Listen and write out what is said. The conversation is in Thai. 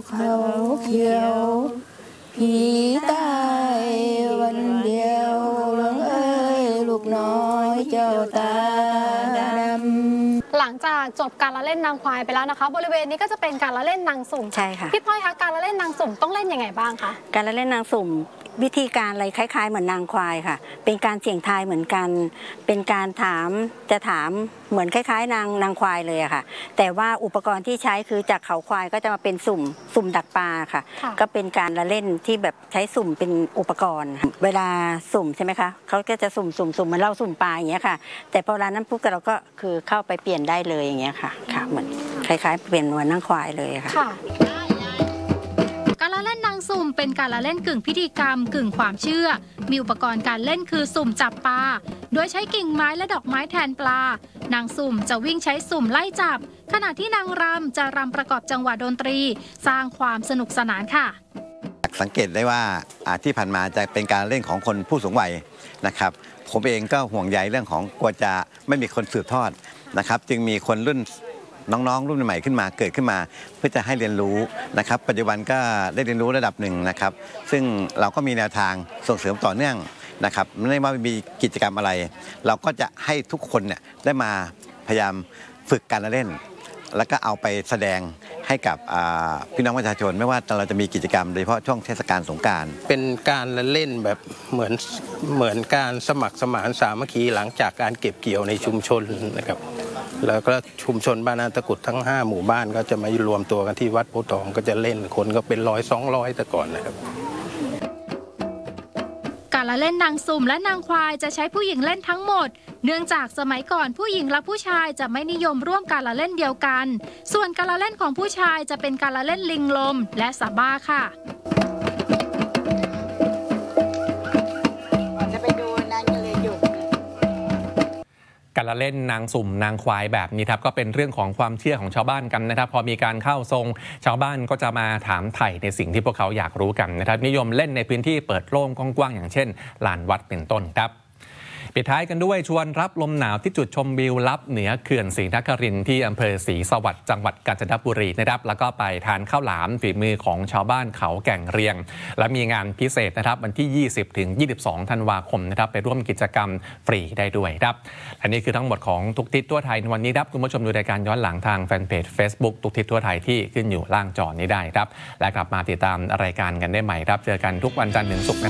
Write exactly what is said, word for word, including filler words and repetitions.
เขาเขียวผีตายวันเดียวหลวงเอ้ยลูกน้อยเจ้าตาดำหลังจากจบการละเล่นนางควายไปแล้วนะคะบริเวณนี้ก็จะเป็นการละเล่นนางสุ่มใช่ค่ะพี่พ้อยคะการละเล่นนางสุ่มต้องเล่นยังไงบ้างคะการละเล่นนางสุ่มวิธีการอะไรคล้ายๆเหมือนนางควายค่ะเป็นการเสี่ยงทายเหมือนกันเป็นการถามจะถามเหมือนคล้ายๆนางนางควายเลยอะค่ะแต่ว่าอุปกรณ์ที่ใช้คือจากเขาควายก็จะมาเป็นสุ่มสุ่มดักปลาค่ะก็เป็นการละเล่นที่แบบใช้สุ่มเป็นอุปกรณ์เวลาสุ่มใช่ไหมคะเขาก็จะสุ่มสุ่มสุ่มเหมือนเราสุ่มปลาอย่างเงี้ยค่ะแต่พอเวลานั้นปุ๊บเราก็คือเข้าไปเปลี่ยนได้เลยอย่างเงี้ยค่ะค่ะเหมือนคล้ายๆเปลี่ยนเหมือนนางควายเลยค่ะการละเล่นนางสุ่มเป็นการละเล่นกึ่งพิธีกรรมกึ่งความเชื่อมีอุปกรณ์การเล่นคือสุ่มจับปลาโดยใช้กิ่งไม้และดอกไม้แทนปลานางสุ่มจะวิ่งใช้สุ่มไล่จับขณะที่นางรำจะรำประกอบจังหวะดนตรีสร้างความสนุกสนานค่ะสังเกตได้ว่าที่ผ่านมาจะเป็นการเล่นของคนผู้สูงวัยนะครับผมเองก็ห่วงใยเรื่องของกลัวจะไม่มีคนสืบทอดนะครับจึงมีคนรุ่นน้องๆรุ่นใหม่ขึ้นมาเกิดขึ้นมาเพื่อจะให้เรียนรู้นะครับปัจจุบันก็ได้เรียนรู้ระดับหนึ่งนะครับซึ่งเราก็มีแนวทางส่งเสริมต่อเนื่องนะครับไม่ว่ามีกิจกรรมอะไร เราก็จะให้ทุกคนเนี่ยได้มาพยายามฝึกการเล่นแล้วก็เอาไปแสดงให้กับพี่น้องประชาชนไม่ว่าเราจะมีกิจกรรมโดยเฉพาะช่วงเทศกาลสงกรานต์เป็นการเล่นแบบเหมือนเหมือนการสมัครสมานสามัคคีหลังจากการเก็บเกี่ยวในชุมชนนะครับแล้วก็ชุมชนบ้านนาตะกุดทั้งห้าหมู่บ้านก็จะมารวมตัวกันที่วัดโพธิ์ทองก็จะเล่นคนก็เป็นร้อยสองร้อยแต่ก่อนนะครับการละเล่นนางสุ่มและนางควายจะใช้ผู้หญิงเล่นทั้งหมดเนื่องจากสมัยก่อนผู้หญิงและผู้ชายจะไม่นิยมร่วมการละเล่นเดียวกันส่วนการละเล่นของผู้ชายจะเป็นการละเล่นลิงลมและสะบ้าค่ะการละเล่นนางสุ่มนางควายแบบนี้ครับก็เป็นเรื่องของความเชื่อของชาวบ้านกันนะครับพอมีการเข้าทรงชาวบ้านก็จะมาถามไถ่ในสิ่งที่พวกเขาอยากรู้กันนะครับนิยมเล่นในพื้นที่เปิดโล่งกว้างๆอย่างเช่นลานวัดเป็นต้นครับปิดท้ายกันด้วยชวนรับลมหนาวที่จุดชมวิวลับเหนือเขื่อนศรีนครินทร์ที่อำเภอศรีสวัสดิ์จังหวัดกาญจนบุรีนะครับแล้วก็ไปทานข้าวหลามฝีมือของชาวบ้านเขาแก่งเรียงและมีงานพิเศษนะครับวันที่ยี่สิบถึงยี่สิบสองธันวาคมนะครับไปร่วมกิจกรรมฟรีได้ด้วยครับและนี่คือทั้งหมดของทุกทิศทั่วไทยในวันนี้ครับคุณผู้ชมดูรายการย้อนหลังทางแฟนเพจ Facebook ทุกทิศทั่วไทยที่ขึ้นอยู่ล่างจอนี้ได้ครับและกลับมาติดตามรายการกันได้ใหม่ครับเจอกันทุกวันจันทร์ถึงศุกร์